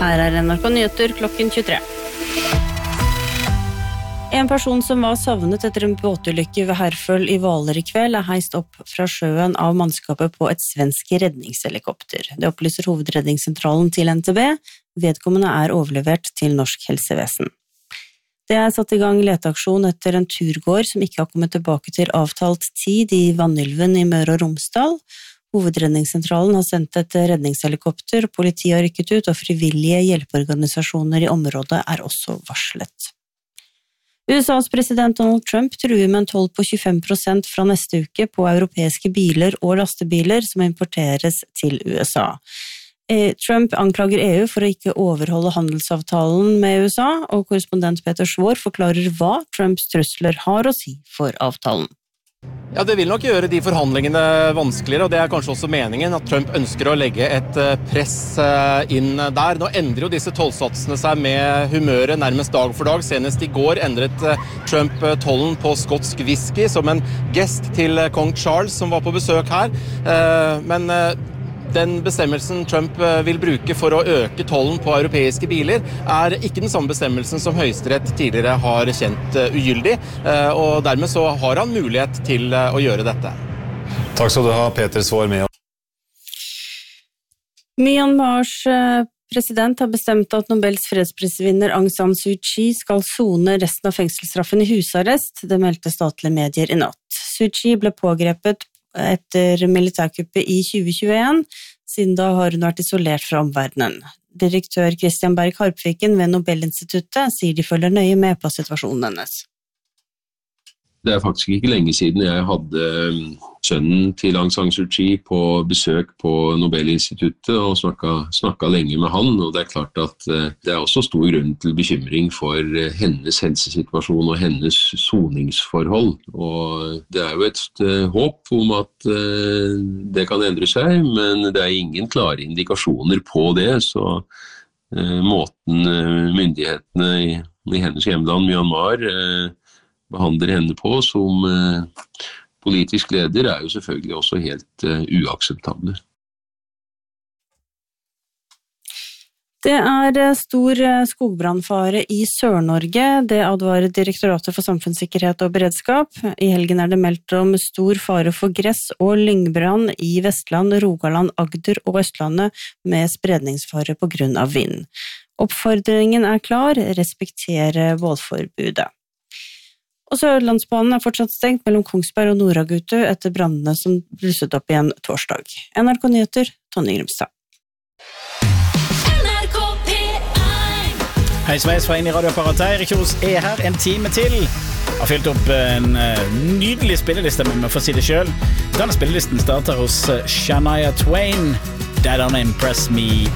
Her NRK Nyheter klokken 23. En person som var savnet etter en båtulykke ved Herføl i Hvaler i kveld heist opp fra sjøen av mannskapet på et svensk redningshelikopter. Det opplyser hovedredningssentralen til NTB. Vedkommende overlevert til norsk helsevesen. Det satt i gang leteaksjon etter en turgåer som ikke har kommet tilbake til avtalt tid i Vanylven i Møre og Romsdal. Hovedredningssentralen har sendt et redningshelikopter, politiet har rykket ut, og frivillige hjelpeorganisasjoner i området også varslet. USAs president Donald Trump truer med en toll på 25% fra neste uke på europeiske biler og lastebiler som importeres til USA. Trump anklager EU for å ikke overholde handelsavtalen med USA, og korrespondent Peter Svår forklarer hva Trumps trusler har å si for avtalen. Ja, det vil nok gjøre de forhandlingene vanskeligere, og det kanskje også meningen at Trump ønsker å legge et press inn der. Nå endrer jo disse tollsatsene seg med humøret nærmest dag for dag. Senest i går endret Trump tollen på skotsk whisky som en gest til kong Charles som var på besøk her. Men den bestemmelsen Trump vil bruke for å øke tollen på europeiske biler ikke den samme bestemmelsen som Høyesterett tidligere har kjent ugyldig, og dermed så har han mulighet til å gjøre dette. Takk skal du ha, Peter Svår med. Myanmars president har bestemt at Nobels fredsprisvinner Aung San Suu Kyi skal sone resten av fengselsstraffen i husarrest, det meldte statlige medier i natt. Suu Kyi ble pågrepet etter militærkuppet i 2021, siden da har hun vært isolert fra omverdenen. Direktør Christian Berg Harpviken ved Nobelinstituttet sier de følger nøye med på situasjonen hennes. Det faktisk ikke lenge siden jeg hadde sønnen til Aung San Suu Kyi på besøk på Nobelinstituttet og snakket lenge med han, og det klart at det også stor grunn til bekymring for hennes helsesituasjon og hennes soningsforhold. Og det jo et håp om at det kan endre seg, men det ingen klare indikasjoner på det, så måten myndighetene i hennes hjemland Myanmar behandler henne på som politisk leder jo selvfølgelig også helt uakseptable. Det stor skogbrannfare i Sør-Norge. Det advarer Direktoratet for samfunnssikkerhet og beredskap. I helgen det meldt om stor fare for gress og lyngbrann i Vestland, Rogaland, Agder og Østlandet med spredningsfare på grunn av vind. Oppfordringen klar, respektere bålforbudet. Og Sørlandsbanen fortsatt stengt mellom Kongsberg og Nord-Agutu etter brannene som blusset opp igjen torsdag. NRK Nyheter, Tonje Grimstad. Hei sveis fra inn i radioapparatet. Erik Kjos her en time til. Har fylt opp en nydelig spilleliste med meg for å si det selv. Denne spillelisten starter hos Shania Twain. That don't impress me.